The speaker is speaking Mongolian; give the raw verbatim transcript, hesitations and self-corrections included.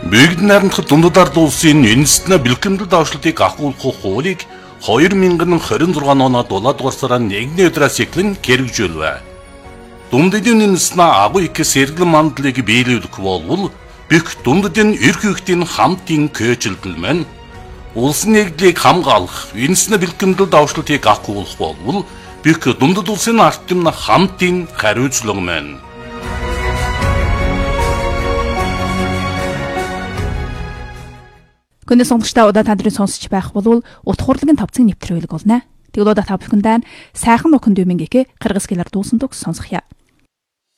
Бүгд найрамдах дундад ард улсын үндэстэн бэлтгэмдэл давшлтыг ахуулах хуулийг хоёр мянган хорин зургаан оноо дулаадугаар сарын нэгний өдрөөс эхлэн хэрэгжүүлвэ. Дундадын үндэстэн агуу их сэргэлэн мандлыг биелүүлэх болвол бүх дундадын эрх үүргийн хамтын көөжилдөл маань улсын нэгдлийг хамгаалах, үндэстэн бэлтгэмдэл давшлтыг ахуулах болвол бүх дундад улсын ард түмэн хамтын хариуцлага маань. Гүнэ сонгогчдаа удаа та нарын сонсч байх бол утга хурлын тавцын нэвтрүүлэг болно. Тэгэл удаа та бүхэндээ сайхан охин дүүмингэхэ Кыргыз хэлээр дуусан төгс сонсох я.